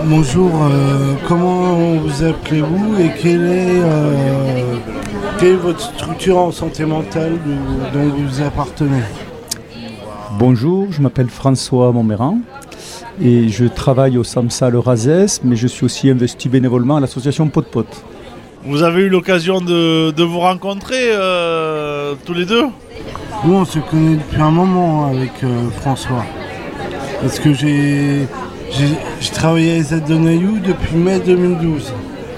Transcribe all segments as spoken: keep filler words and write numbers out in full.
Bonjour, euh, comment vous appelez-vous et quelle est, euh, quelle est votre structure en santé mentale de- dont vous appartenez? Bonjour, je m'appelle François Montméran et je travaille au SAMSA Le Razès, mais je suis aussi investi bénévolement à l'association Pot Pot. Vous avez eu l'occasion de, de vous rencontrer euh, tous les deux? Nous, on se connaît depuis un moment avec euh, François. Parce que j'ai, j'ai, j'ai travaillé à Z de Naïou depuis mai deux mille douze.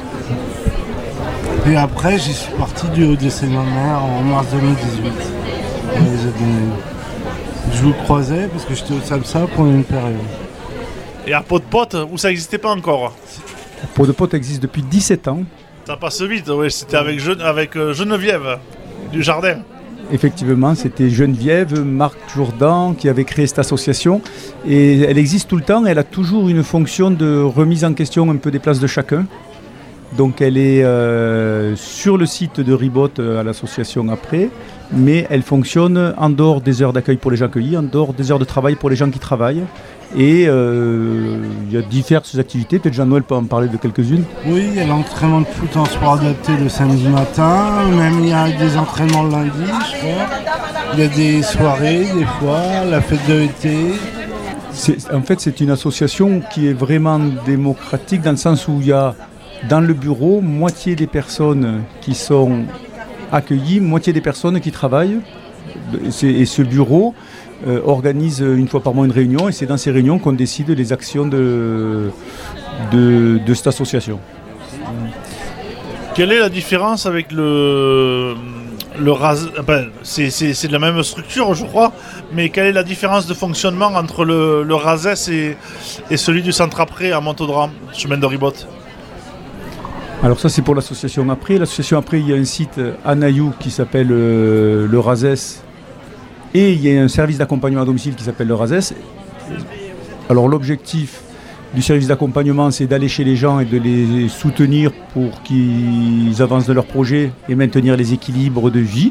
Et après, j'y suis parti du haut de ma mère en mars deux mille dix-huit. à Z de Naïou. Je vous croisais parce que j'étais au SAMSA pendant une période. Et à Pot Pot, où ça n'existait pas encore? Pot Pot existe depuis dix-sept ans. Ça passe vite, oui, c'était avec, Gen- avec euh, Geneviève du Jardin. Effectivement, c'était Geneviève, Marc Jourdan qui avait créé cette association et elle existe tout le temps, elle a toujours une fonction de remise en question un peu des places de chacun. Donc elle est euh, sur le site de Ribot euh, à l'association après, mais elle fonctionne en dehors des heures d'accueil pour les gens accueillis, en dehors des heures de travail pour les gens qui travaillent. Et euh, il y a diverses activités, peut-être Jean-Noël peut en parler de quelques-unes. Oui, il y a l'entraînement de foot en sport adapté le samedi matin, même il y a des entraînements le lundi, je crois. Il y a des soirées, des fois, la fête de l'été. C'est, en fait, c'est une association qui est vraiment démocratique dans le sens où il y a dans le bureau moitié des personnes qui sont accueillies, moitié des personnes qui travaillent. C'est, et ce bureau euh, organise une fois par mois une réunion et c'est dans ces réunions qu'on décide les actions de, de, de cette association. Quelle est la différence avec le... le ras... enfin, c'est, c'est, c'est de la même structure, je crois, mais quelle est la différence de fonctionnement entre le, le Razès et, et celui du Centre Après à Montaudran, chemin de Ribot? Alors ça c'est pour l'association Après. L'association Après, il y a un site à Naïou qui s'appelle euh, le Razès et il y a un service d'accompagnement à domicile qui s'appelle le Razès. Alors l'objectif du service d'accompagnement, c'est d'aller chez les gens et de les soutenir pour qu'ils avancent dans leurs projets et maintenir les équilibres de vie.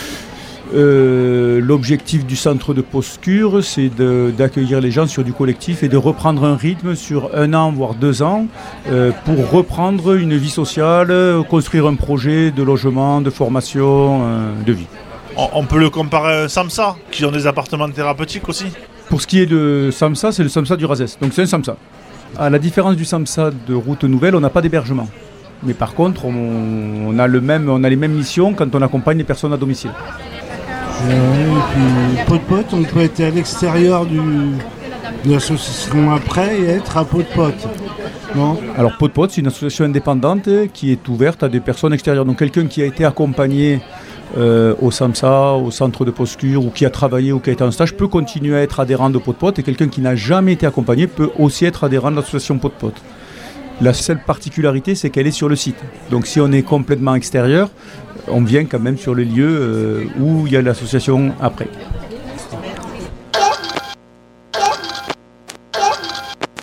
Euh, l'objectif du centre de post-cure, c'est de, d'accueillir les gens sur du collectif et de reprendre un rythme sur un an, voire deux ans, euh, pour reprendre une vie sociale, construire un projet de logement, de formation, euh, de vie. On, on peut le comparer à un SAMSA, qui ont des appartements thérapeutiques aussi. Pour ce qui est de SAMSA, c'est le SAMSA du Razès, donc c'est un SAMSA. À la différence du SAMSA de Route Nouvelle, on n'a pas d'hébergement. Mais par contre, on, on, a le même, on a les mêmes missions quand on accompagne les personnes à domicile. Euh, et puis, Pot Pot, on peut être à l'extérieur du, de l'association Après et être à Pot Pot. Non. Alors Pot Pot, c'est une association indépendante qui est ouverte à des personnes extérieures. Donc quelqu'un qui a été accompagné euh, au SAMSA, au centre de post-cure, ou qui a travaillé ou qui a été en stage, peut continuer à être adhérent de Pot Pot. Et quelqu'un qui n'a jamais été accompagné peut aussi être adhérent de l'association Pot Pot. La seule particularité, c'est qu'elle est sur le site. Donc si on est complètement extérieur, on vient quand même sur le lieu euh, où il y a l'association Après.